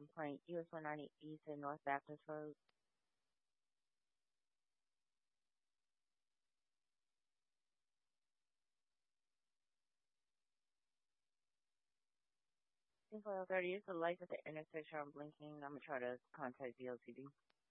complaint. US 190 East and North Baptist Road. 10:30. It's the lights at the intersection are blinking. I'm gonna try to contact DLTD.